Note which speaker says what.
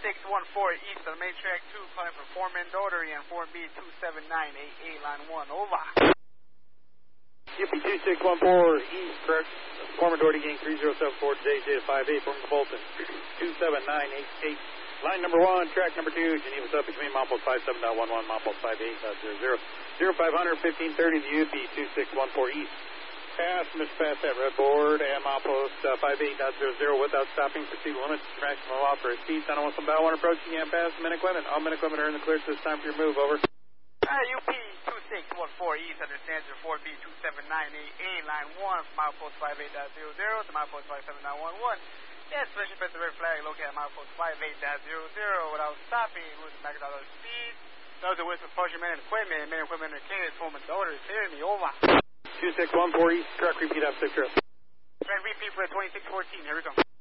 Speaker 1: East on main track 2, calling for Foreman Dotary and Form B 27988, line 1, over.
Speaker 2: UP 2614 East, correct. Foreman Doherty, gang 3074, today's data 58, from Bolton, 27988. Line number 1, track number 2, Geneva Sub between milepost 57.11, milepost 58.00. 0500, 1530 to UP 2614 East. Pass, Mr. Pass that red board and milepost 58.00 without stopping. Proceed limits, maximum authorized speed. Sound on whistle, bow 1 approach. You can't pass min equipment. All min equipment are in the clear, so it's time for your move, over.
Speaker 1: UP 2614 East under standard 4B 27988, line 1, milepost 58.00 to milepost 57.11. Yes, special press the red flag located at milepost 58.00 without stopping. Losing back $1 speed. Those are with propulsion men and equipment. Men and equipment indicated. Foreman Dotary, clear me, over.
Speaker 2: 2614 East, truck repeat up 6 0.
Speaker 1: Track repeat for 2614, here we go.